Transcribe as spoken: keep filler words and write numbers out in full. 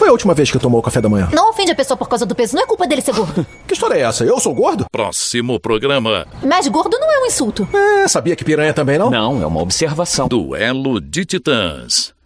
a última vez que tomou café da manhã? Não ofende a pessoa por causa do peso, não é culpa dele ser gordo. Que história é essa? Eu sou gordo? Próximo programa. Mas gordo não é um insulto. É, sabia que piranha também não? Não, é uma observação. Duelo de Titãs.